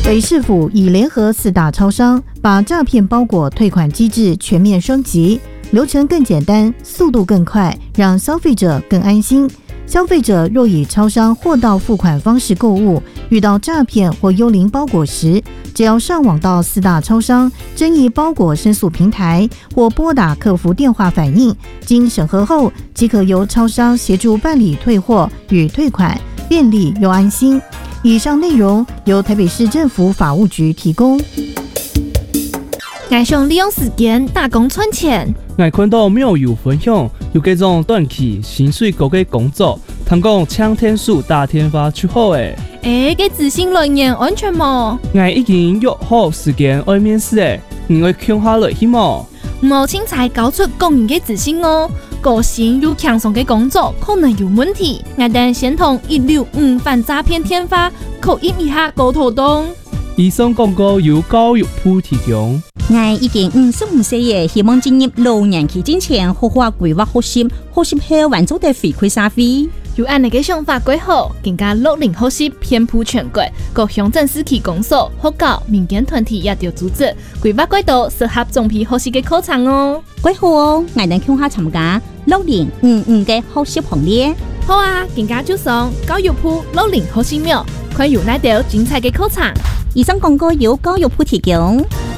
北市府已联合4大超商，把诈骗包裹退款机制全面升级，流程更简单，速度更快，让消费者更安心。消费者若以超商货到付款方式购物，遇到诈骗或幽灵包裹时，只要上网到4大超商争议包裹申诉平台，或拨打客服电话反映，经审核后，即可由超商协助办理退货与退款，便利又安心。以上内容由台北市政府法务局提供。 我想利用时间打工赚钱。 我看到妙友分享，有这种短期薪水高嘅工作，通讲抢天数打天发出好诶。 给执行人员安全冇？ 我已经约好时间要面试诶，你会抢下来去冇？ 唔好轻踩搞出公人嘅自信哦。个性又强壮嘅工作可能有问题，我哋先同165反诈骗天发口音一下沟通动。 以上广告由教育部提供。 我已经55岁嘅，希望进入老年期之前，好好规划学习，学习后完做地回馈社会。 有按你嘅想法规划，更加60学习遍布全国，各乡镇市区公所、学校、民间团体也要组织规划轨道，适合总批学习嘅课程哦。 规划哦，我哋向下参加6055嘅学习行列。 好啊，更加就上教育部60学习秒，快有那条精彩嘅课程。 以上广告由教育部提供。